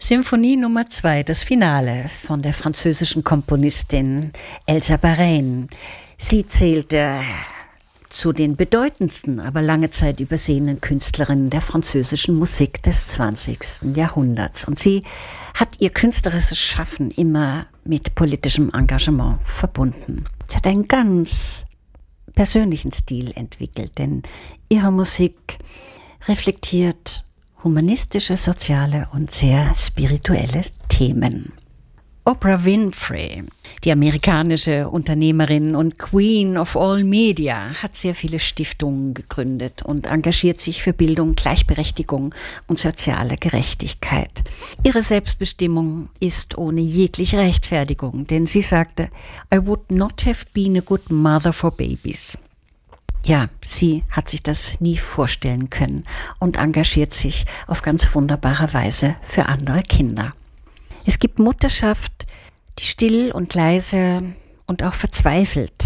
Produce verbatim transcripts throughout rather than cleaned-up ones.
Symphonie Nummer zwei, das Finale von der französischen Komponistin Elsa Barain. Sie zählte zu den bedeutendsten, aber lange Zeit übersehenen Künstlerinnen der französischen Musik des zwanzigsten Jahrhunderts. Und sie hat ihr künstlerisches Schaffen immer mit politischem Engagement verbunden. Sie hat einen ganz persönlichen Stil entwickelt, denn ihre Musik reflektiert humanistische, soziale und sehr spirituelle Themen. Oprah Winfrey, die amerikanische Unternehmerin und Queen of all Media, hat sehr viele Stiftungen gegründet und engagiert sich für Bildung, Gleichberechtigung und soziale Gerechtigkeit. Ihre Selbstbestimmung ist ohne jegliche Rechtfertigung, denn sie sagte, I would not have been a good mother for babies. Ja, sie hat sich das nie vorstellen können und engagiert sich auf ganz wunderbare Weise für andere Kinder. Es gibt Mutterschaft, die still und leise und auch verzweifelt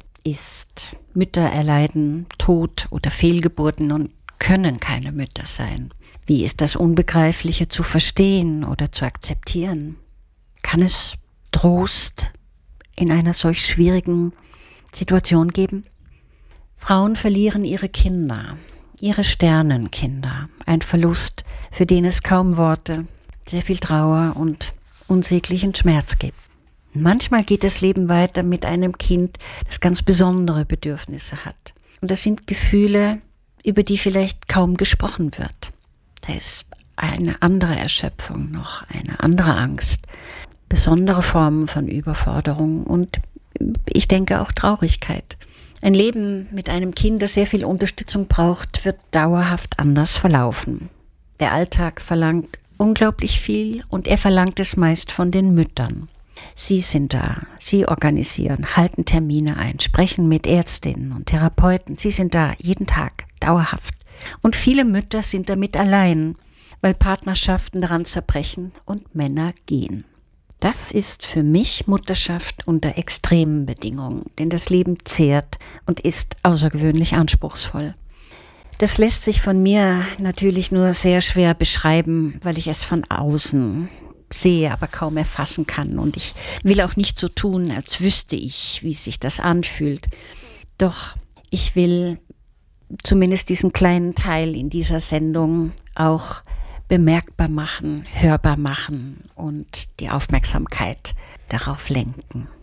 ist. Mütter erleiden Tod oder Fehlgeburten und können keine Mütter sein. Wie ist das Unbegreifliche zu verstehen oder zu akzeptieren? Kann es Trost in einer solch schwierigen Situation geben? Frauen verlieren ihre Kinder, ihre Sternenkinder. Ein Verlust, für den es kaum Worte, sehr viel Trauer und unsäglichen Schmerz gibt. Manchmal geht das Leben weiter mit einem Kind, das ganz besondere Bedürfnisse hat. Und das sind Gefühle, über die vielleicht kaum gesprochen wird. Da ist eine andere Erschöpfung noch, eine andere Angst, besondere Formen von Überforderung und ich denke auch Traurigkeit. Ein Leben mit einem Kind, das sehr viel Unterstützung braucht, wird dauerhaft anders verlaufen. Der Alltag verlangt unglaublich viel und er verlangt es meist von den Müttern. Sie sind da, sie organisieren, halten Termine ein, sprechen mit Ärztinnen und Therapeuten. Sie sind da jeden Tag, dauerhaft. Und viele Mütter sind damit allein, weil Partnerschaften daran zerbrechen und Männer gehen. Das ist für mich Mutterschaft unter extremen Bedingungen, denn das Leben zehrt und ist außergewöhnlich anspruchsvoll. Das lässt sich von mir natürlich nur sehr schwer beschreiben, weil ich es von außen sehe, aber kaum erfassen kann. Und ich will auch nicht so tun, als wüsste ich, wie sich das anfühlt. Doch ich will zumindest diesen kleinen Teil in dieser Sendung auch bemerkbar machen, hörbar machen und die Aufmerksamkeit darauf lenken.